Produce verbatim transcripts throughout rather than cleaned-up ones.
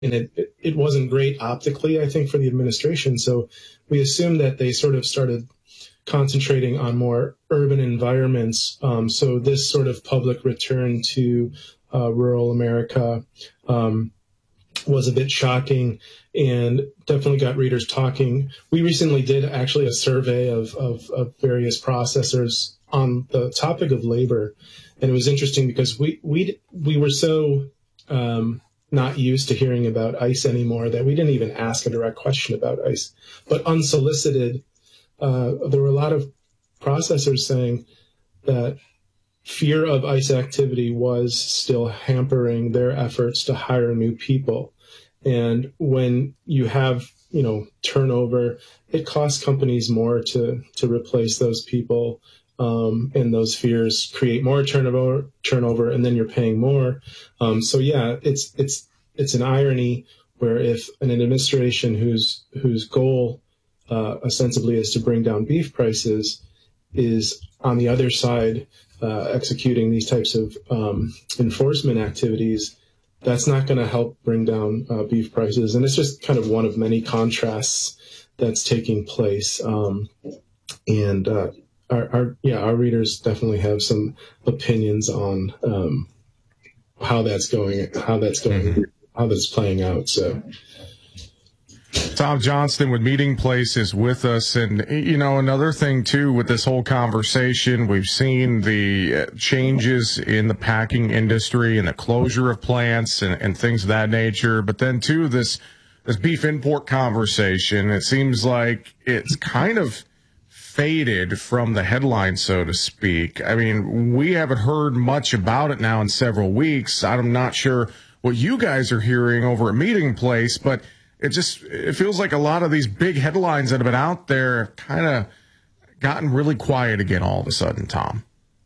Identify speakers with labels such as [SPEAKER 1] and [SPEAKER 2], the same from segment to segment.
[SPEAKER 1] and it, it, it wasn't great optically, I think, for the administration. So we assumed that they sort of started concentrating on more urban environments. Um, so this sort of public return to uh, rural America um, was a bit shocking and definitely got readers talking. We recently did actually a survey of, of, of various processors on the topic of labor. And it was interesting because we, we, we were so um, not used to hearing about ICE anymore that we didn't even ask a direct question about ICE. But unsolicited, Uh, there were a lot of processors saying that fear of ICE activity was still hampering their efforts to hire new people. And when you have, you know, turnover, it costs companies more to, to replace those people. Um, and those fears create more turnover, turnover, and then you're paying more. Um, so yeah, it's, it's, it's an irony where if an administration whose, whose goal Uh, ostensibly is to bring down beef prices, is on the other side uh, executing these types of um, enforcement activities, that's not going to help bring down uh, beef prices. And it's just kind of one of many contrasts that's taking place. Um, and uh, our, our, yeah, our readers definitely have some opinions on um, how that's going, how that's going, mm-hmm. how that's playing out. So.
[SPEAKER 2] Tom Johnston with Meeting Place is with us. And, you know, another thing, too, with this whole conversation, we've seen the changes in the packing industry and the closure of plants and, and things of that nature. But then, too, this, this beef import conversation, it seems like it's kind of faded from the headline, so to speak. I mean, we haven't heard much about it now in several weeks. I'm not sure what you guys are hearing over at Meeting Place, but it just, it feels like a lot of these big headlines that have been out there have kind of gotten really quiet again all of a sudden, Tom.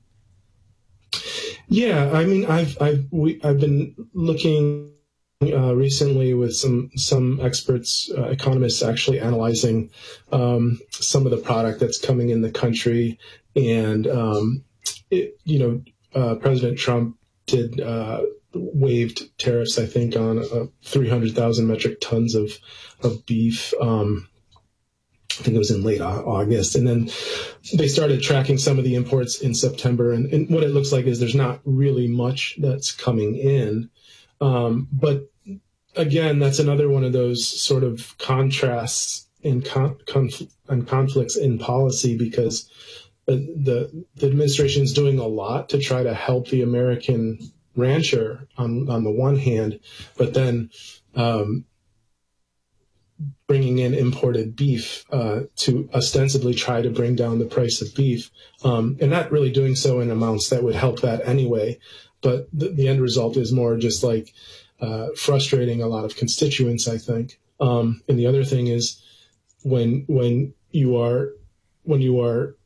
[SPEAKER 1] Yeah, I mean, I've I've we, I've been looking uh, recently with some some experts, uh, economists, actually analyzing um, some of the product that's coming in the country, and um, it, you know, uh, President Trump did. Uh, waived tariffs, I think, on uh, three hundred thousand metric tons of, of beef. Um, I think it was in late August. And then they started tracking some of the imports in September. And, and what it looks like is there's not really much that's coming in. Um, but again, that's another one of those sort of contrasts and, con- conf- and conflicts in policy, because the, the administration is doing a lot to try to help the American rancher on on the one hand, but then um, bringing in imported beef uh, to ostensibly try to bring down the price of beef, um, and not really doing so in amounts that would help that anyway. But the, the end result is more just like uh, frustrating a lot of constituents, I think. Um, and the other thing is when when you are when you are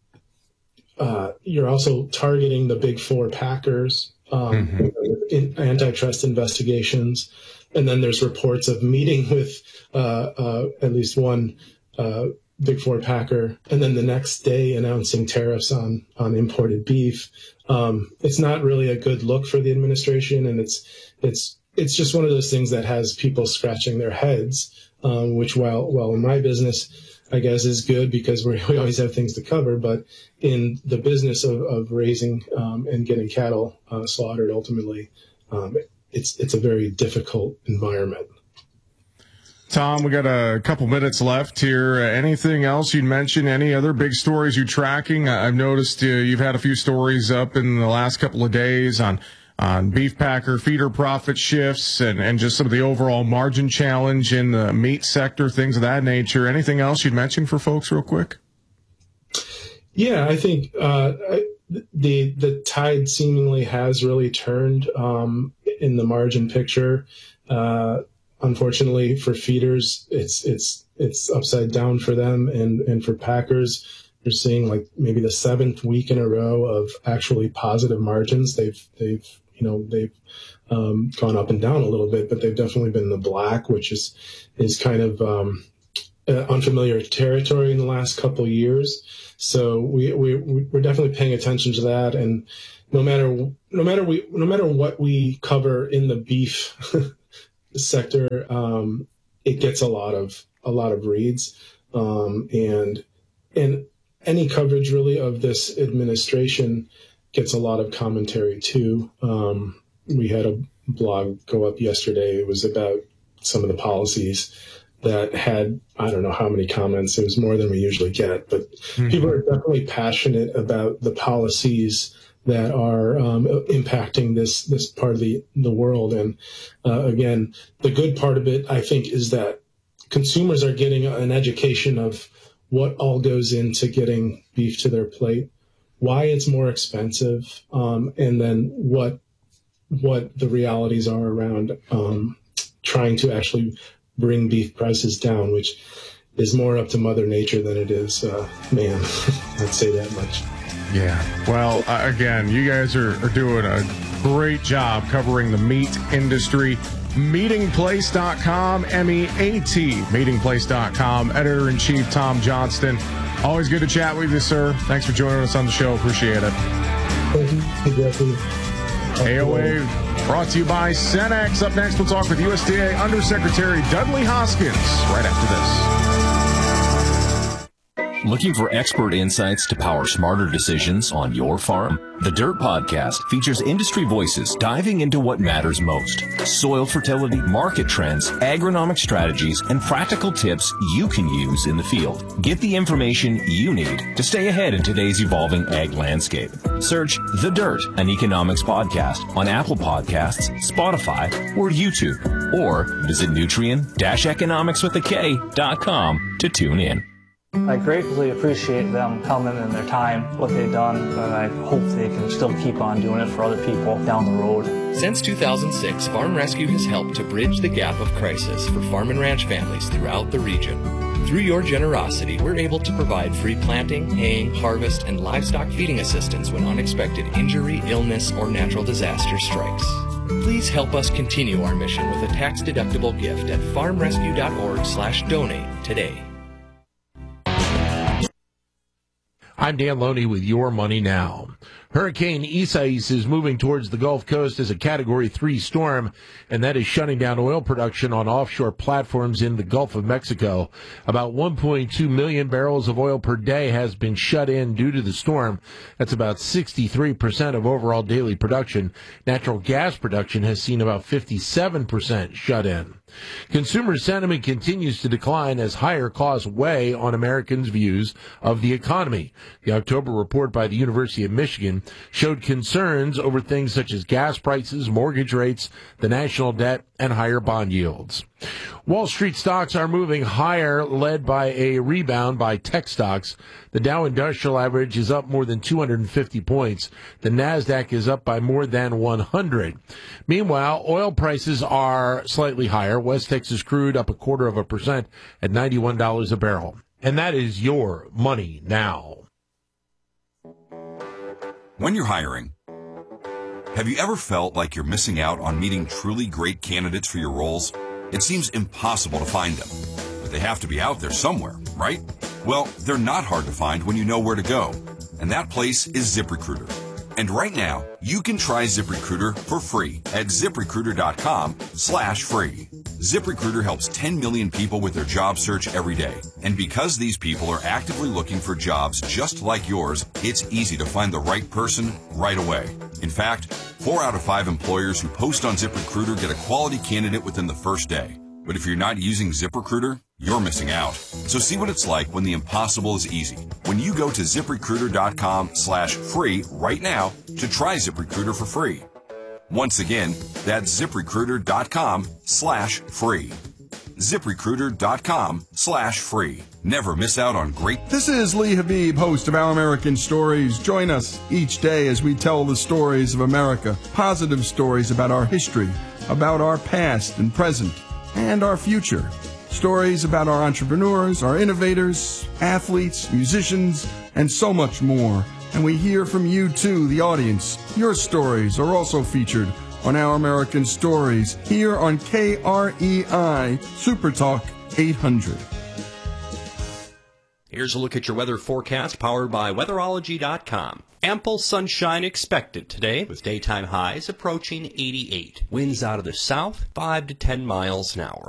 [SPEAKER 1] uh, you're also targeting the big four packers. Um, mm-hmm. in antitrust investigations, and then there's reports of meeting with uh, uh, at least one uh, big four packer, and then the next day announcing tariffs on on imported beef. Um, it's not really a good look for the administration, and it's it's it's just one of those things that has people scratching their heads. Um, which, while while in my business, I guess, is good because we we always have things to cover, but in the business of, of raising um, and getting cattle uh, slaughtered, ultimately, um, it's it's a very difficult environment.
[SPEAKER 2] Tom, we got a couple minutes left here. Uh, anything else you'd mention? Any other big stories you're tracking? I've noticed uh, you've had a few stories up in the last couple of days on on beef packer feeder profit shifts and, and just some of the overall margin challenge in the meat sector, things of that nature. Anything else you'd mention for folks real quick?
[SPEAKER 1] Yeah, I think uh, the the tide seemingly has really turned um, in the margin picture. Uh, unfortunately for feeders, it's it's it's upside down for them, and, and for packers, you're seeing like maybe the seventh week in a row of actually positive margins. They've they've you know they've um, gone up and down a little bit, but they've definitely been in the black, which is is kind of um, uh, unfamiliar territory in the last couple of years. So we, we, we're definitely paying attention to that. And no matter, no matter we, no matter what we cover in the beef sector, um, it gets a lot of a lot of reads, um, and and any coverage really of this administration gets a lot of commentary too. Um, we had a blog go up yesterday. It was about some of the policies that had, I don't know how many comments. It was more than we usually get, but mm-hmm. people are definitely passionate about the policies that are um, impacting this this part of the, the world. And uh, again, the good part of it, I think, is that consumers are getting an education of what all goes into getting beef to their plate, why it's more expensive, um, and then what what the realities are around um, trying to actually bring beef prices down, which is more up to Mother Nature than it is uh, man. I'd say that much.
[SPEAKER 2] Yeah. Well, uh, again, you guys are, are doing a great job covering the meat industry. meeting place dot com, M E A T, meeting place dot com. Editor-in-Chief Tom Johnston. Always good to chat with you, sir. Thanks for joining us on the show. Appreciate it.
[SPEAKER 1] Thank you, Jeffrey.
[SPEAKER 2] A O A brought to you by Cenex. Up next, we'll talk with U S D A Undersecretary Dudley Hoskins right after this.
[SPEAKER 3] Looking for expert insights to power smarter decisions on your farm? The Dirt Podcast features industry voices diving into what matters most. Soil fertility, market trends, agronomic strategies, and practical tips you can use in the field. Get the information you need to stay ahead in today's evolving ag landscape. Search The Dirt, an economics podcast on Apple Podcasts, Spotify, or YouTube. Or visit nutrient dash economics with a K dot com to tune in.
[SPEAKER 4] I greatly appreciate them coming and their time, what they've done, and I hope they can still keep on doing it for other people down the road.
[SPEAKER 5] Since two thousand six, Farm Rescue has helped to bridge the gap of crisis for farm and ranch families throughout the region. Through your generosity, we're able to provide free planting, haying, harvest, and livestock feeding assistance when unexpected injury, illness, or natural disaster strikes. Please help us continue our mission with a tax-deductible gift at farm rescue dot org slash donate today.
[SPEAKER 6] I'm Dan Loney with Your Money Now. Hurricane Isaias is moving towards the Gulf Coast as a Category three storm, and that is shutting down oil production on offshore platforms in the Gulf of Mexico. About one point two million barrels of oil per day has been shut in due to the storm. That's about sixty-three percent of overall daily production. Natural gas production has seen about fifty-seven percent shut in. Consumer sentiment continues to decline as higher costs weigh on Americans' views of the economy. The October report by the University of Michigan showed concerns over things such as gas prices, mortgage rates, the national debt, and higher bond yields. Wall Street stocks are moving higher, led by a rebound by tech stocks. The Dow Industrial Average is up more than two hundred fifty points. The NASDAQ is up by more than one hundred. Meanwhile, oil prices are slightly higher. West Texas crude up a quarter of a percent at ninety-one dollars a barrel. And that is Your Money Now.
[SPEAKER 7] When you're hiring, have you ever felt like you're missing out on meeting truly great candidates for your roles? It seems impossible to find them, but they have to be out there somewhere, right? Well, they're not hard to find when you know where to go, and that place is ZipRecruiter. And right now, you can try ZipRecruiter for free at ZipRecruiter.com slash free. ZipRecruiter helps ten million people with their job search every day. And because these people are actively looking for jobs just like yours, it's easy to find the right person right away. In fact, four out of five employers who post on ZipRecruiter get a quality candidate within the first day. But if you're not using ZipRecruiter, you're missing out. So see what it's like when the impossible is easy. When you go to ZipRecruiter.com slash free right now to try ZipRecruiter for free. Once again, that's ZipRecruiter.com slash free. ZipRecruiter.com slash free. Never miss out on great...
[SPEAKER 8] This is Lee Habib, host of Our American Stories. Join us each day as we tell the stories of America. Positive stories about our history, about our past and present, and our future. Stories about our entrepreneurs, our innovators, athletes, musicians, and so much more. And we hear from you too, the audience. Your stories are also featured on Our American Stories here on K R E I Super Talk eight hundred.
[SPEAKER 9] Here's a look at your weather forecast powered by weatherology dot com. Ample sunshine expected today, with daytime highs approaching eighty-eight. Winds out of the south, five to ten miles an hour.